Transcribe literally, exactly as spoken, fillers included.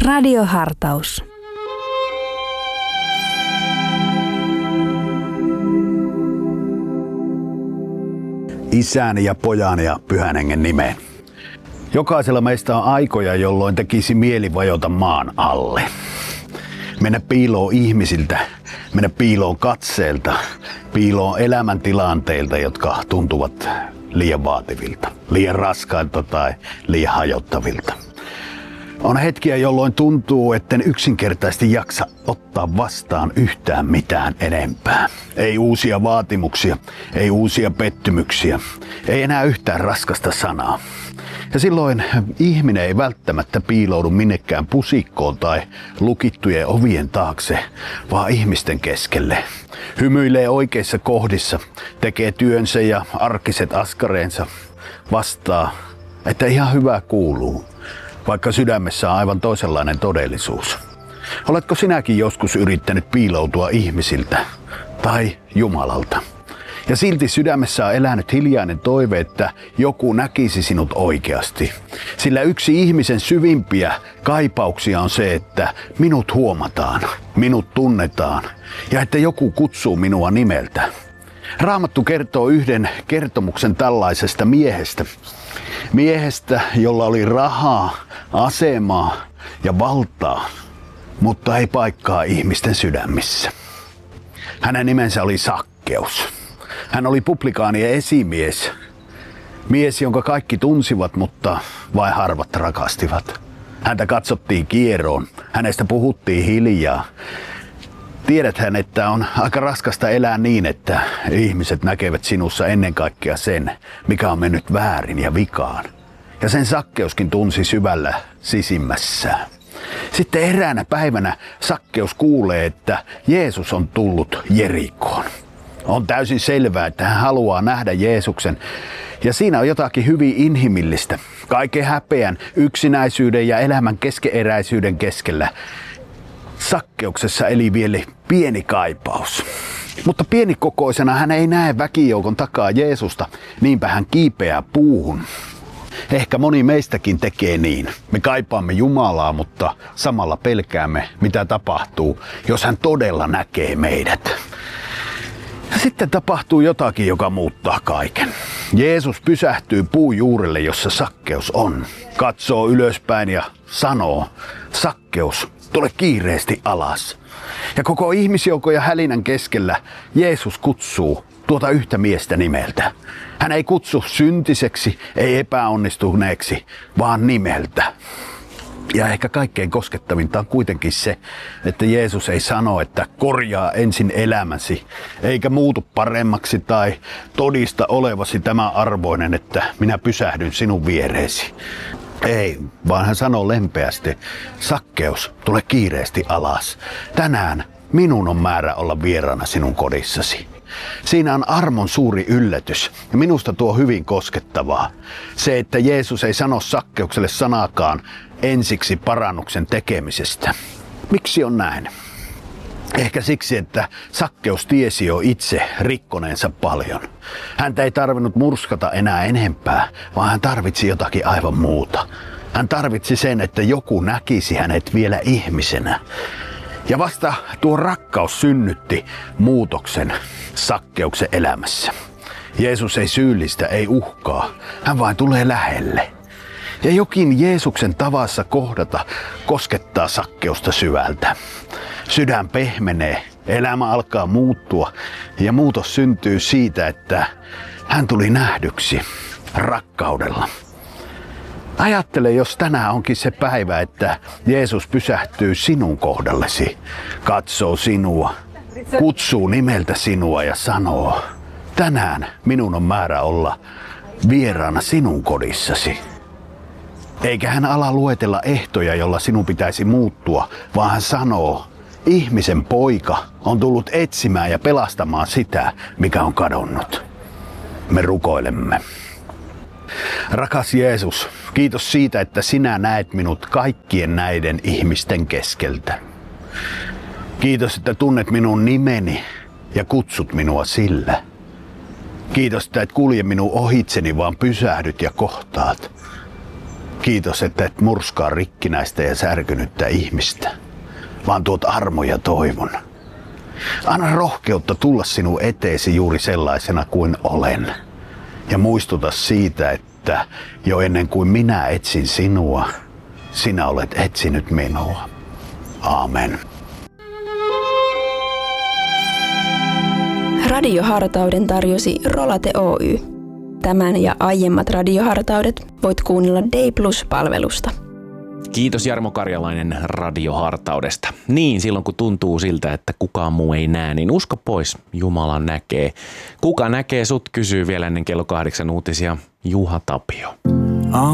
Radiohartaus. Isän ja Pojan ja Pyhän Hengen nimeen. Jokaisella meistä on aikoja, jolloin tekisi mieli vajota maan alle. Mennä piiloon ihmisiltä, mennä piiloon katseelta, piiloon elämäntilanteilta, jotka tuntuvat liian vaativilta, liian raskailta tai liian hajottavilta. On hetkiä, jolloin tuntuu, etten yksinkertaisesti jaksa ottaa vastaan yhtään mitään enempää. Ei uusia vaatimuksia, ei uusia pettymyksiä, ei enää yhtään raskasta sanaa. Ja silloin ihminen ei välttämättä piiloudu minnekään pusikkoon tai lukittujen ovien taakse, vaan ihmisten keskelle. Hymyilee oikeissa kohdissa, tekee työnsä ja arkiset askareensa, vastaa, että ihan hyvä kuuluu, vaikka sydämessä on aivan toisenlainen todellisuus. Oletko sinäkin joskus yrittänyt piiloutua ihmisiltä tai Jumalalta? Ja silti sydämessä on elänyt hiljainen toive, että joku näkisi sinut oikeasti. Sillä yksi ihmisen syvimpiä kaipauksia on se, että minut huomataan, minut tunnetaan ja että joku kutsuu minua nimeltä. Raamattu kertoo yhden kertomuksen tällaisesta miehestä. Miehestä, jolla oli rahaa, asemaa ja valtaa, mutta ei paikkaa ihmisten sydämissä. Hänen nimensä oli Sakkeus. Hän oli publikaanien esimies. Mies, jonka kaikki tunsivat, mutta vain harvat rakastivat. Häntä katsottiin kieroon. Hänestä puhuttiin hiljaa. Tiedäthän, että on aika raskasta elää niin, että ihmiset näkevät sinussa ennen kaikkea sen, mikä on mennyt väärin ja vikaan. Ja sen Sakkeuskin tunsi syvällä sisimmässään. Sitten eräänä päivänä Sakkeus kuulee, että Jeesus on tullut Jerikoon. On täysin selvää, että hän haluaa nähdä Jeesuksen. Ja siinä on jotakin hyvin inhimillistä. Kaiken häpeän, yksinäisyyden ja elämän keskeeräisyyden keskellä Sakkeuksessa eli vielä pieni kaipaus. Mutta pienikokoisena hän ei näe väkijoukon takaa Jeesusta, niinpä hän kiipeää puuhun. Ehkä moni meistäkin tekee niin. Me kaipaamme Jumalaa, mutta samalla pelkäämme, mitä tapahtuu, jos hän todella näkee meidät. Ja sitten tapahtuu jotakin, joka muuttaa kaiken. Jeesus pysähtyy puun juurelle, jossa Sakkeus on. Katsoo ylöspäin ja sanoo, Sakkeus, tule kiireesti alas. Ja koko ihmisjoukon ja hälinän keskellä Jeesus kutsuu tuota yhtä miestä nimeltä. Hän ei kutsu syntiseksi, ei epäonnistuneeksi, vaan nimeltä. Ja ehkä kaikkein koskettavinta on kuitenkin se, että Jeesus ei sano, että korjaa ensin elämäsi, eikä muutu paremmaksi tai todista olevasi tämä arvoinen, että minä pysähdyn sinun viereesi. Ei, vaan hän sanoo lempeästi, Sakkeus, tule kiireesti alas. Tänään minun on määrä olla vieraana sinun kodissasi. Siinä on armon suuri yllätys ja minusta tuo hyvin koskettavaa. Se, että Jeesus ei sano Sakkeukselle sanaakaan ensiksi parannuksen tekemisestä. Miksi on näin? Ehkä siksi, että Sakkeus tiesi jo itse rikkoneensa paljon. Häntä ei tarvinnut murskata enää enempää, vaan hän tarvitsi jotakin aivan muuta. Hän tarvitsi sen, että joku näkisi hänet vielä ihmisenä. Ja vasta tuo rakkaus synnytti muutoksen Sakkeuksen elämässä. Jeesus ei syyllistä, ei uhkaa. Hän vain tulee lähelle. Ja jokin Jeesuksen tavassa kohdata koskettaa Sakkeusta syvältä. Sydän pehmenee, elämä alkaa muuttua ja muutos syntyy siitä, että hän tuli nähdyksi rakkaudella. Ajattele, jos tänään onkin se päivä, että Jeesus pysähtyy sinun kohdallesi, katsoo sinua, kutsuu nimeltä sinua ja sanoo, tänään minun on määrä olla vieraana sinun kodissasi. Eikä hän ala luetella ehtoja, jolla sinun pitäisi muuttua, vaan hän sanoo, ihmisen poika on tullut etsimään ja pelastamaan sitä, mikä on kadonnut. Me rukoilemme. Rakas Jeesus, kiitos siitä, että sinä näet minut kaikkien näiden ihmisten keskeltä. Kiitos, että tunnet minun nimeni ja kutsut minua sillä. Kiitos, että et kulje minun ohitseni, vaan pysähdyt ja kohtaat. Kiitos, että et murskaa rikkinäistä ja särkynyttä ihmistä, vaan tuot armo ja toivon. Anna rohkeutta tulla sinun eteesi juuri sellaisena kuin olen. Ja muistuta siitä, että jo ennen kuin minä etsin sinua, sinä olet etsinyt minua. Aamen. Radiohartauden tarjosi Rolate Oy. Tämän ja aiemmat radiohartaudet voit kuunnella Day Plus-palvelusta. Kiitos Jarmo Karjalainen radiohartaudesta. Niin, silloin kun tuntuu siltä, että kukaan muu ei näe, niin usko pois, Jumala näkee. Kuka näkee sut, kysyy vielä ennen kello kahdeksan uutisia Juha Tapio.